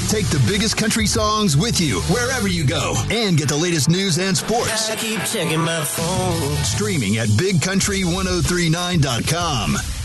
Take the biggest country songs with you wherever you go and get the latest news and sports. I keep checking my phone. Streaming at BigCountry1039.com.